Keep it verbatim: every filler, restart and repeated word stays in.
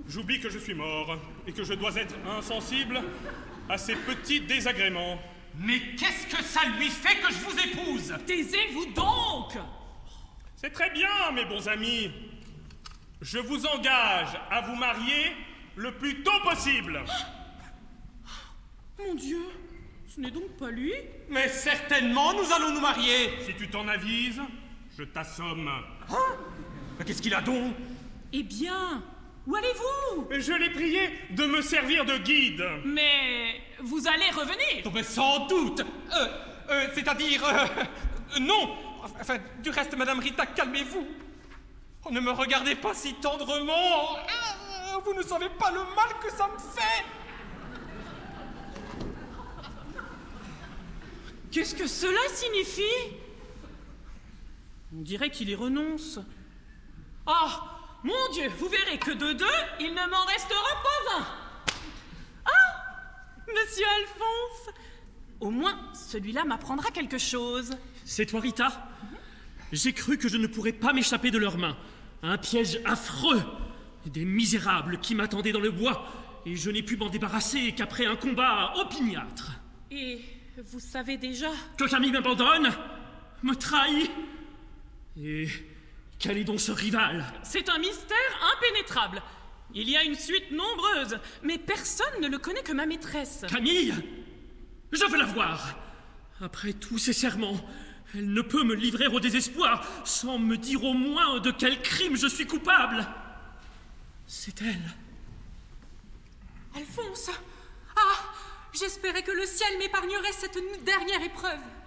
J'oublie que je suis mort et que je dois être insensible à ces petits désagréments. Mais qu'est-ce que ça lui fait que je vous épouse? Taisez-vous donc! C'est très bien, mes bons amis. Je vous engage à vous marier le plus tôt possible. Mon Dieu, ce n'est donc pas lui? Mais certainement, nous allons nous marier. Si tu t'en avises, je t'assomme. Hein? Mais qu'est-ce qu'il a donc? Eh bien, où allez-vous? Je l'ai prié de me servir de guide. Mais vous allez revenir? Oh, mais sans doute. Euh, euh, c'est-à-dire... Euh, euh, non. Enfin, du reste, Madame Rita, calmez-vous. Oh, ne me regardez pas si tendrement. Euh, vous ne savez pas le mal que ça me fait. Qu'est-ce que cela signifie? On dirait qu'il y renonce. Ah, mon Dieu, vous verrez que de deux, il ne m'en restera pas un. Ah, Monsieur Alphonse, au moins celui-là m'apprendra quelque chose. C'est toi, Rita? J'ai cru que je ne pourrais pas m'échapper de leurs mains. Un piège affreux. Des misérables qui m'attendaient dans le bois, et je n'ai pu m'en débarrasser qu'après un combat opiniâtre. Et vous savez déjà que Camille m'abandonne, me trahit. Et quel est donc ce rival? C'est un mystère impénétrable. Il y a une suite nombreuse, mais personne ne le connaît que ma maîtresse. Camille, je veux la voir. Après tous ces serments, elle ne peut me livrer au désespoir sans me dire au moins de quel crime je suis coupable. C'est elle. Alphonse. Ah, j'espérais que le ciel m'épargnerait cette dernière épreuve.